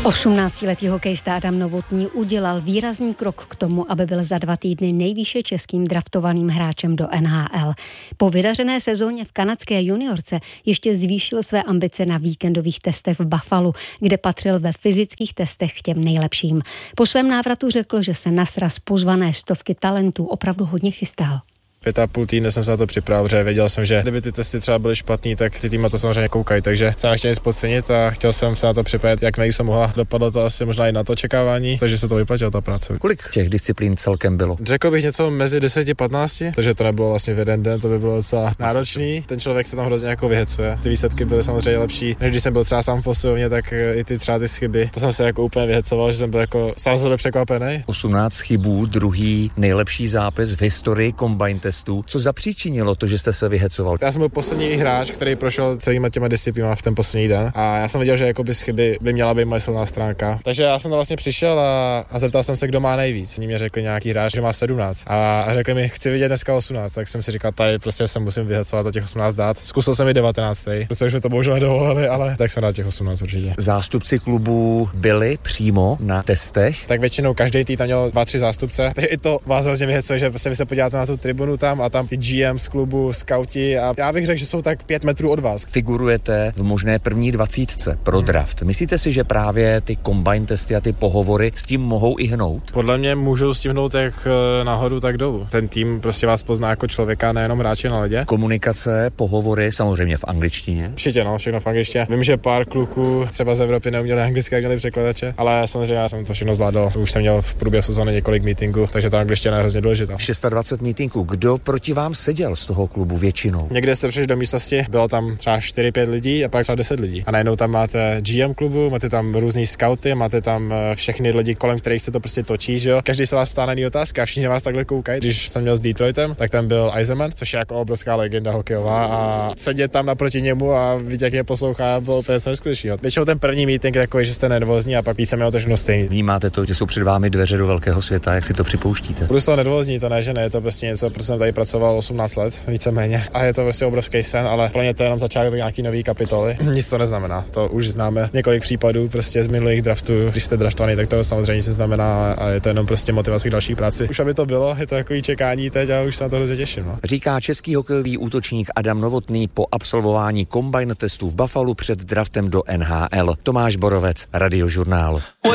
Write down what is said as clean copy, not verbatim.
18letý hokejista Adam Novotný udělal výrazný krok k tomu, aby byl za 2 týdny nejvýše českým draftovaným hráčem do NHL. Po vydařené sezóně v kanadské juniorce ještě zvýšil své ambice na víkendových testech v Buffalu, kde patřil ve fyzických testech k těm nejlepším. Po svém návratu řekl, že se na sraz pozvané stovky talentů opravdu hodně chystal. 5,5 týdne jsem se na to připravil, protože věděl jsem, že kdyby ty testy třeba byly špatný, tak ty týmy to samozřejmě koukají, takže jsem nechtěl nic podcenit a chtěl jsem se na to připravit, jak nejvíc jsem mohla. Dopadlo to asi možná i na to očekávání, takže se to vyplatilo ta práce. Kolik těch disciplín celkem bylo? Řekl bych něco mezi 10 a 15, takže to nebylo vlastně v jeden den, to by bylo docela náročný. Ten člověk se tam hrozně jako vyhecuje. Ty výsledky byly samozřejmě lepší, než když jsem byl třeba sám v posilovně, tak i ty třeba ty chyby. To jsem se jako úplně vyhecoval, že jsem byl jako sám sebe překvapený. 18 chybů, druhý nejlepší zápis v historii combine testů. Co zapříčinilo to, že jste se vyhecoval? Já jsem byl poslední hráč, který prošel celýma těma disciplínama v ten poslední den a já jsem věděl, že jako bez chyby by měla být moje silná stránka. Takže já jsem tam vlastně přišel a zeptal jsem se, kdo má nejvíc. Oni mi řekli nějaký hráč, že má 17 a řekli mi, chci vidět dneska 18, tak jsem si říkal, tady prostě se musím vyhecovat a těch 18 dát. Zkusil jsem i 19, protože už mi to bohužel nedovolili, ale tak jsem dal těch 18 určitě. Zástupci klubu byli přímo na testech? Tak většinou každý tým tam měl 2-3 zástupce, takže i to vás hrozně vyhecuje, že prostě vy se podíváte na tu tribunu tam a tam ty GM z klubu, skauti a já bych řekl, že jsou tak 5 metrů od vás. Figurujete v možné první 20 pro draft. Myslíte si, že právě ty combine testy a ty pohovory s tím mohou i hnout? Podle mě můžou stihnout jak nahoru, tak dolů. Ten tým prostě vás pozná jako člověka, nejenom hráče na ledě. Komunikace, pohovory, samozřejmě v angličtině. Určitě, no, všechno v angličtině. Vím, že pár kluků třeba z Evropy neuměli anglicky, jak měli překladače, ale samozřejmě já jsem to všechno zvládl. Už jsem měl v průběhu sezóny několik meetingů, takže ta angličtina je hrozně důležitá. 26 meetingů. Kdo proti vám seděl z toho klubu většinou? Někde jste přišli do místnosti, bylo tam třeba 4-5 lidí a pak třeba 10 lidí. A najednou tam máte GM klubu, máte tam různý skauty, máte tam všechny lidi, kolem kterých se to prostě točí, že jo. Každý se vás ptá na jiný otázky a všichni vás takhle koukají. Když jsem měl s Detroitem, tak tam byl Eisenman, což je jako obrovská legenda hokejová a sedět tam naproti němu a vidět, jak je poslouchá, bylo úplně neskutečného. Většinou ten první meeting je takový, že jste nervózní a pak víceméně to všechno stejný. Vnímáte to, že jsou před vámi dveře do velkého světa, jak si to připouštíte? Budu z toho nervózní, to ne, že ne, je to prostě něco, protože jsem tady pracoval 18 let, víceméně. A je to prostě obrovský sen, ale pro mě to je jenom začátek nějaký nový kapitoly. Nic to neznamená. To už známe několik případů prostě z minulých draftů. Když jste draftovaný, tak to samozřejmě nic neznamená a je to jenom prostě motivace k další práci. Už aby to bylo, je to takový čekání teď a už se na to hrozně těším. No. Říká český hokejový útočník Adam Novotný po absolvování combine testů v Buffalu před draftem do NHL. Tomáš Borovec, Radiožurnál.